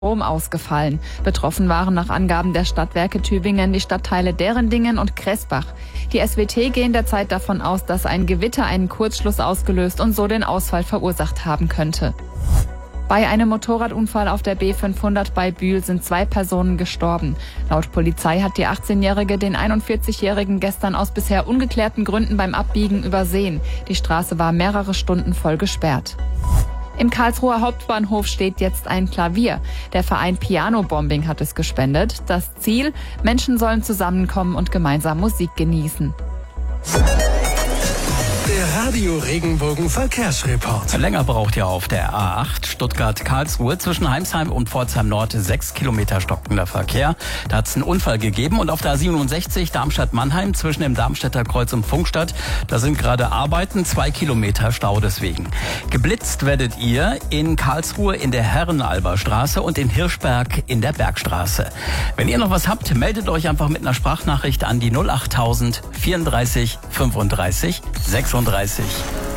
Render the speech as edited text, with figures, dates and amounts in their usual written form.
Strom ausgefallen. Betroffen waren nach Angaben der Stadtwerke Tübingen die Stadtteile Derendingen und Kressbach. Die SWT gehen derzeit davon aus, dass ein Gewitter einen Kurzschluss ausgelöst und so den Ausfall verursacht haben könnte. Bei einem Motorradunfall auf der B500 bei Bühl sind 2 Personen gestorben. Laut Polizei hat die 18-Jährige den 41-Jährigen gestern aus bisher ungeklärten Gründen beim Abbiegen übersehen. Die Straße war mehrere Stunden voll gesperrt. Im Karlsruher Hauptbahnhof steht jetzt ein Klavier. Der Verein Piano Bombing hat es gespendet. Das Ziel: Menschen sollen zusammenkommen und gemeinsam Musik genießen. Der Radio Regenbogen Verkehrsreport. Länger braucht ihr auf der A8 Stuttgart-Karlsruhe zwischen Heimsheim und Pforzheim Nord 6 Kilometer stockender Verkehr. Da hat es einen Unfall gegeben. Und auf der A67 Darmstadt-Mannheim zwischen dem Darmstädter Kreuz und Funkstadt, da sind gerade Arbeiten, 2 Kilometer Stau deswegen. Geblitzt werdet ihr in Karlsruhe in der Herrenalber-Straße und in Hirschberg in der Bergstraße. Wenn ihr noch was habt, meldet euch einfach mit einer Sprachnachricht an die 08000 34 35 36.